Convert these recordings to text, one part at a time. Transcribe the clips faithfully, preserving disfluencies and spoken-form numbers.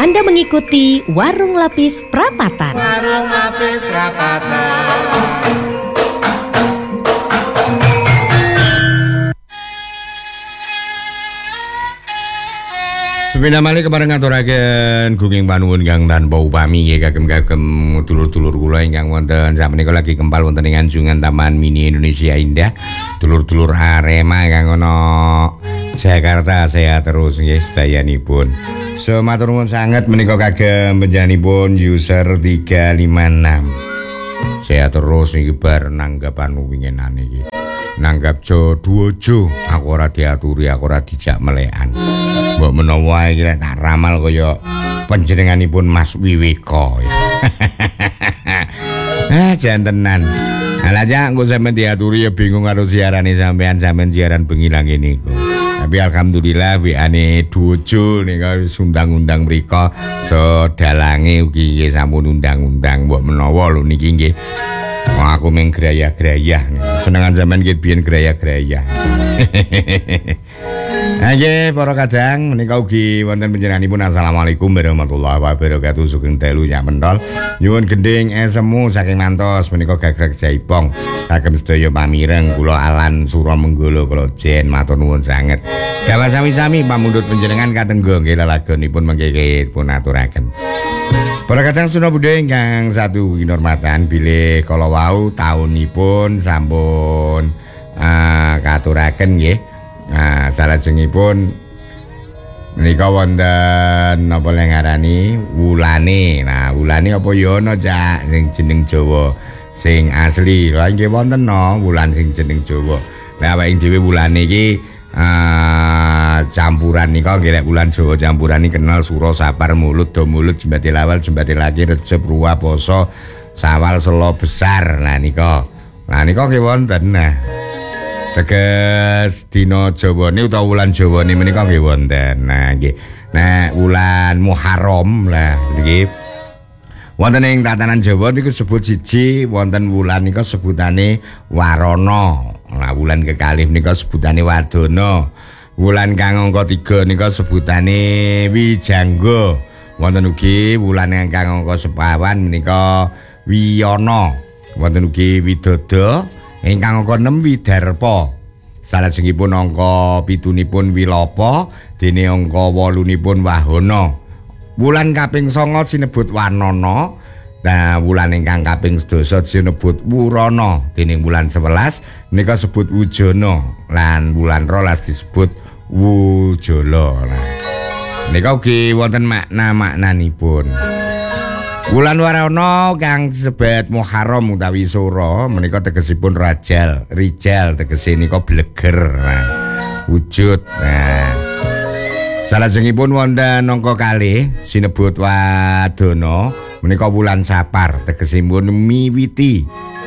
Anda mengikuti Warung Lapis Prapatan. Warung Lapis Prapatan. Sepeda malih kepareng ngaturaken gunging panuwun kang tanpa upami nggih kagem-kagem dulur-dulur kula ingkang wonten sakmenika lagi kempal wonten ing anjungan Taman Mini Indonesia Indah. Dulur-dulur Arema kang ana Jakarta sehat terus nggih sedayanipun. So matur nuwun sanget menika kagem panjenenganipun user tiga lima enam. Sehat terus iki bar nanggapan winginane iki. Nanggap jo duojo aku ora diaturi aku ora dijak melekan. Mbok menawa iki lek tak ramal kaya panjenenganipun Mas Wiwiko. Ah jantenan. Ala jak engko sampean diaturi ya bingung karo siarane sampean sampean siaran bengi lang niku. Tapi alhamdulillah wiane duojo nika undang-undang mriko so dalange ugi nggih sampun undang-undang mbok menawa lho niki nggih. Wong aku meng grayah-grayah. Senengan zaman nggih biyen grayah-grayah. Nggih para kadang menika ugi wonten panjenenganipun assalamualaikum warahmatullahi wabarakatuh sugeng dalu nyak mentol. Nyuwun gending esemu saking mantos menika gagrag jaipong. Kagem sedaya pamireng kula Alan Suramanggala kula jen matur nuwun sanget. Gawa sami-sami pamundhut panjenengan katenggo nggih lelagonipun mengke pun aturaken. Para kadang suna budaya ingkang satu kinurmatan bilih kala wau taunipun sampun uh, katuraken nggih. Nah, salajengipun menika wonten napa lengarani wulane. Nah, wulane apa ya ana Cak sing jeneng Jawa sing asli. Lha nggih wonten no wulan sing jeneng Jawa. Lah awake dhewe wulane iki Uh, campuran nika nggih lek bulan Jawa campuran iki kenal Sura Sapar Mulut Do Mulut Jembatil Awal Jembatil Akhir Recep Ruwa Poso Sawal Selo Besar. Nah nika nah nika nggih wonten nah teges dina Jawane utawa wulan Jawane menika nggih wonten. Nah nggih nah wulan Muharram lah nggih wonten ing tatanan Jawa niku sebut siji wonten wulan nika sebutane Warana. Nah, wulan kekalih nika sebutane Wadana. Wulan kang angka tiga nika sebutane Wijangga. Wonten ugi wulan kang angka sepawan menika Wiyana. Wonten ugi Widada, ingkang angka enam Widarpa. Salajengipun angka pitunipun Wilapa, dene angka wolunipun Wahana. Wulan kaping sanga sinebut Wanana. Nah, wulan ingkang kaping sedasa sinebut Wurana. Dening wulan sewelas menika sebut Wujana lan wulan rolas disebut Wujala. Nah, menika ugi wonten makna-maknanipun. Wulan Warana kang sebat Muharram utawi Sura menika tegesipun rajal, rijal tegese nika bleger. Nah, wujud. Nah, salajengipun wonten angka kalih sinebut Wadana menika wulan Sapar tegesipun miwiti.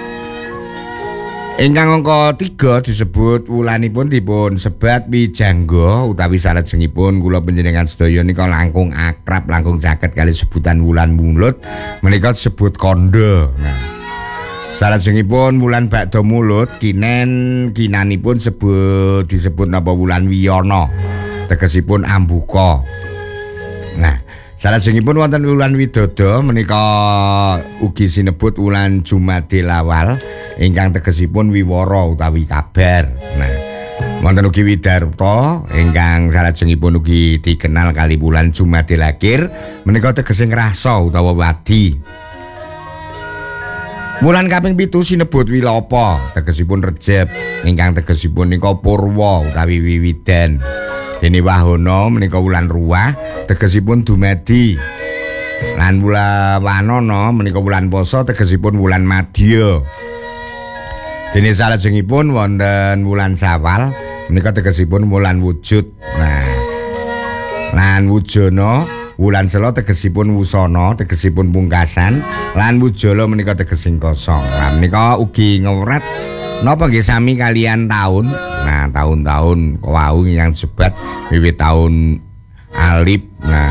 Ingkang angka tiga disebut wulanipun dipun sebat Wijangga utawi salajengipun kula panjenengan sedaya nika langkung akrab langkung caket kali sebutan wulan Mulut menika disebut Kanda. Nah, salajengipun wulan Bakda Mulut kinen kinanipun sebut disebut napa wulan Wiyana tegesipun Ambuka. Nah, salajengipun wonten wulan Widada menika ugi sinebut wulan Jumadil Awal ingkang tegesipun wiwara utawi kabar. Nah, wonten ugi Widarta ingkang salajengipun ugi dikenal kali wulan Jumadil Akhir menika tegese ngrasa utawa wadi. Wulan kaping pitu sinebut Wilapa tegesipun Recep ingkang tegesipun nika Purwa utawi wiwidan. Dene Wahana menika wulan Ruwah tegesipun dumadi. Lan wulan Wanana menika wulan Poso tegesipun wulan Madya. Dene salajengipun wonten wulan Sawal menika tegesipun wulan Wujud. Nah, lan Wujana wulan Sela tegesipun Wusana tegesipun pungkasan lan Wujala menika tegesing kosong. Nah menika ugi ngewrat napa nggih sami kalian taun. Nah, tahun-tahun wau yang sebat wiwit tahun Alif. Nah,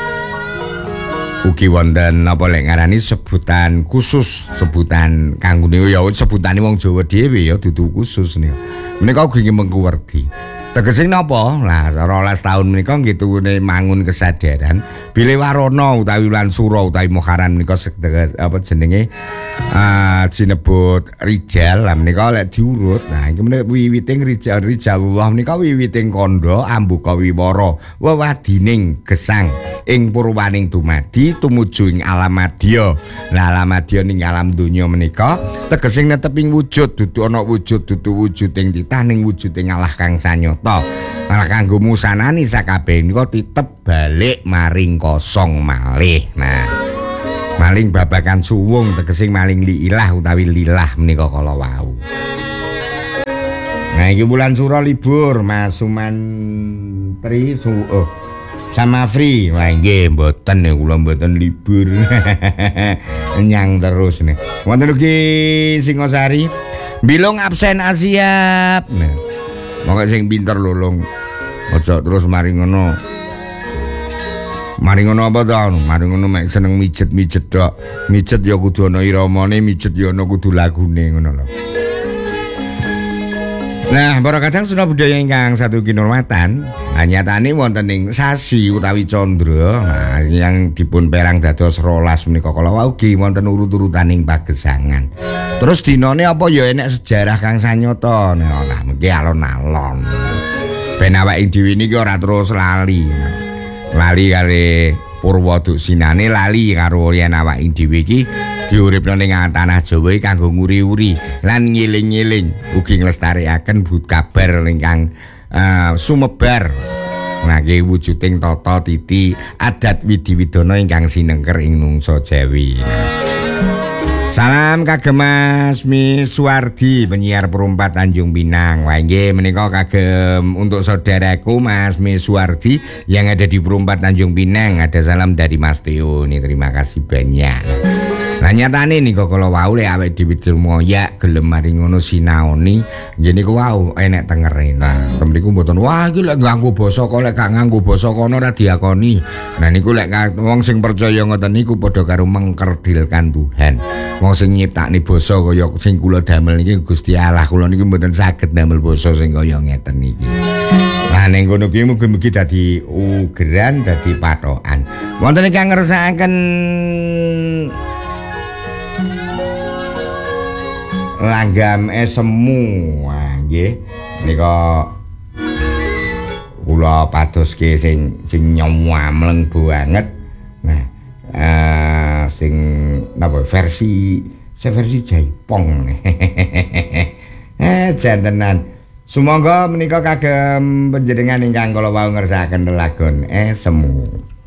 ugi wonten napa lek ngarani sebutan khusus, sebutan kanggo ya sebutane wong Jawa dhewe ya dudu khusus niku. Menika ugi mengku werdi. Tegese napa? Lah rolas taun menika nggih tuwune mangun kesadaran bilih warana utawi wulan sura utawi Muharram menika apa jenenge ah sinebut Rijal. Lah menika lek diurut nah iki menika wiwiting Rijal Rijalullah menika wiwiting kandha ambuka wiwara wewadining gesang ing purwaning dumadi tumuju ing alam madya. Lah alam madya ning alam donya menika tegese neteping wujud dudu ana wujud dudu wujuding titah ning wujuding Allah kang sanyata. Malah kanggo musanani sakabeh nika titep balik maring kosong malih. Nah, maling babakan suwung tegese maling liilah utawi lillah menika kala wau. Nah, iki bulan sura libur, Mas Sumantri su oh, sama free. Wah, nggih mboten kula mboten libur. Nyang terus nih. Wonten ugi Singosari bilung absen asiap. Nah, monggo sing pinter lulung. Aja terus mari ngono. Mari ngono apa to? Mari ngono mek seneng mijet-mijet tok. Mijet ya kudu ana iramane, mijet ya ana kudu lagune ngono lho. Nah, para kadang sunah budaya ingkang satu kinurmatan, nyatane wonten ing sasi utawi candra, nah yang dipun perang dados rolas menika kala wau ugi wonten urut-urutaning pagesangan. Terus dinane apa ya enek sejarah kang sanyata. Nah, mengki alon-alon. Ben awake dhewe niki ora terus lali. Lali kare Purwaduksinane lali karo yen awake dhewe iki diuripno ning tanah Jawa kanggo nguri-uri lan ngiling-ngiling ugi nglestarekaken but kabar ingkang uh, sumebar. Nah, iki wujuding tata titi adat widiwidana ingkang sinengker ing nungsa Jawi. Salam kagem Mas Miswardi penyiar perumpat Tanjung Pinang. Wah nggih menika kagem untuk saudaraku Mas Miswardi yang ada di perumpat Tanjung Pinang. Ada salam dari Mas Teo. Nih terima kasih banyak. Lah nyatane niku kala wau lek awake dhewe moya gelem mari ngono sinaoni nggih niku wau enek tengere. Nah, mriku mboten wah iki lek nganggo basa kok lek gak nganggo basa kono ora diakoni. Nah niku lek wong sing percaya ngoten niku padha karo mengkerdilkan Tuhan. Wong sing nyiptakne basa kaya sing kula damel niki Gusti Allah. Kula niki mboten saged damel basa sing kaya ngeten niki. Lah ning kono kuwi mugi-mugi dadi ugeran dadi patokan. Wonten ingkang ngersakaken langgam esemu. Wah nggih nika kula padoske sing sing nyomamleng banget. Nah, uh, sing napa versi se versi Jaipong. Eh jantenan. Sumangga menika kagem panjenengan ingkang kala wau ngersakaken lelagon esemu.